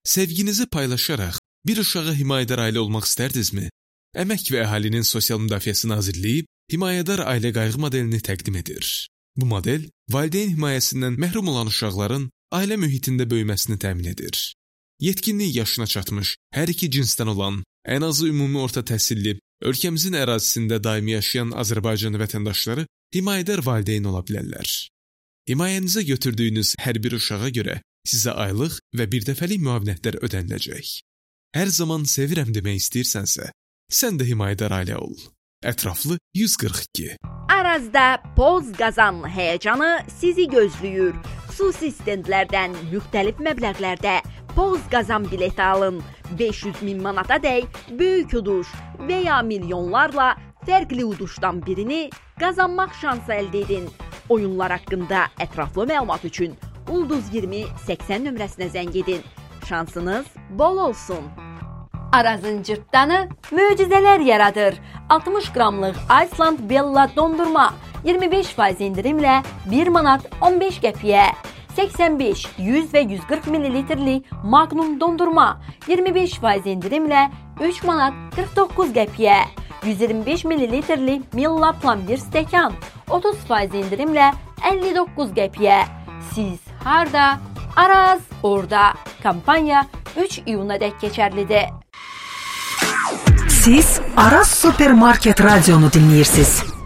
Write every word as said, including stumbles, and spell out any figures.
Sevginizi paylaşaraq bir uşağa himayədar ailə olmaq istərdinizmi? Əmək və Əhalinin Sosial Müdafiəsi Nazirliyi himayədar ailə qayğı modelini təqdim edir. Bu model, valideyn himayəsindən məhrum olan uşaqların ailə mühitində böyüməsini təmin edir. Yetkinlik yaşına çatmış, hər iki cinsdən olan, ən azı ümumi orta təhsilli, ölkəmizin ərazisində daimi yaşayan Azərbaycan vətəndaşları himayədar valideyn ola bilərlər. Himayənizə götürdüyünüz hər bir uşağa görə sizə aylıq və birdəfəlik müavinətlər ödəniləcək. Hər zaman sevirəm demək istəyirsənsə, sən də himayədar ailə ol. Ətraflı yüz qırx iki. Arazda Poz Qazan həyəcanı sizi gözləyir. Xüsusi stendlərdən müxtəlif məbləğlərdə Poz Qazan bileti alın. beş yüz min manata dək böyük uduş və ya milyonlarla fərqli uduşdan birini qazanmaq şansı əldə edin. Oyunlar haqqında ətraflı məlumat üçün Ulduz iyirmi səksən nömrəsinə zəng edin. Şansınız bol olsun. Arazın cırtdanı möcüzələr yaradır. altmış qramlıq Iceland Bella dondurma iyirmi beş faiz indirimlə bir manat on beş qəpiyə. səksən beş, yüz və yüz qırx mililitrlik Magnum dondurma iyirmi beş faiz indirimlə üç manat qırx doqquz qəpiyə. yüz iyirmi beş mililitrlik Milla Plambir stəkan otuz faiz indirimlə əlli doqquz qəpiyə. Siz harda? Araz orada. Kampaniya üç iyunadək keçərlidir. Siz Araz Supermarket Radionu dinləyirsiniz.